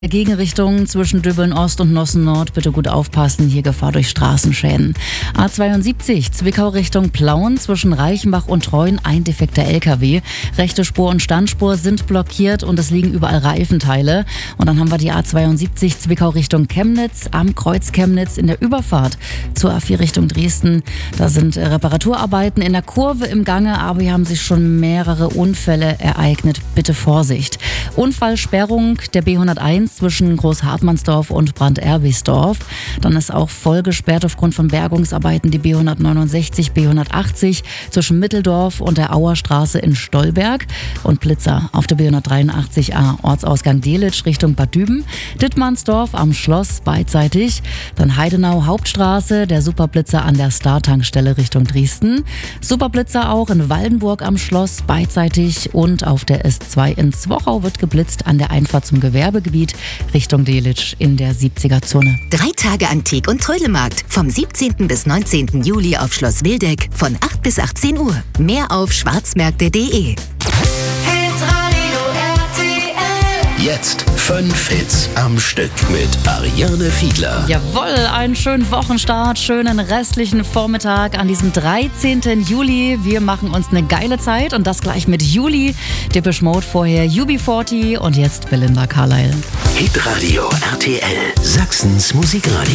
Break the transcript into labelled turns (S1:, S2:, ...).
S1: Gegenrichtung zwischen Dübbeln Ost und Nossen Nord. Bitte gut aufpassen, hier Gefahr durch Straßenschäden. A72, Zwickau Richtung Plauen zwischen Reichenbach und Treuen, ein defekter LKW. Rechte Spur und Standspur sind blockiert und es liegen überall Reifenteile. Und dann haben wir die A72, Zwickau Richtung Chemnitz, am Kreuz Chemnitz in der Überfahrt zur A4 Richtung Dresden. Da sind Reparaturarbeiten in der Kurve im Gange, aber hier haben sich schon mehrere Unfälle ereignet. Bitte Vorsicht. Unfallsperrung der B101 zwischen Großhartmannsdorf und Brand-Erbiesdorf. Dann ist auch voll gesperrt aufgrund von Bergungsarbeiten die B169, B180 zwischen Mitteldorf und der Auerstraße in Stolberg. Und Blitzer auf der B183a Ortsausgang Delitzsch Richtung Bad Düben. Dittmannsdorf am Schloss beidseitig. Dann Heidenau Hauptstraße, der Superblitzer an der Star-Tankstelle Richtung Dresden. Superblitzer auch in Waldenburg am Schloss beidseitig und auf der S2 in Zwochau wird geblitzt an der Einfahrt zum Gewerbegebiet Richtung Delitzsch in der 70er-Zone.
S2: 3 Tage Antik- und Trödelmarkt vom 17. bis 19. Juli auf Schloss Wildeck von 8 bis 18 Uhr. Mehr auf schwarzmärkte.de.
S3: Jetzt 5 Hits am Stück mit Ariane Fiedler.
S1: Jawohl, einen schönen Wochenstart, schönen restlichen Vormittag an diesem 13. Juli. Wir machen uns eine geile Zeit und das gleich mit Juli. Depeche Mode vorher, UB40 und jetzt Belinda Carlisle.
S3: Hitradio RTL, Sachsens Musikradio.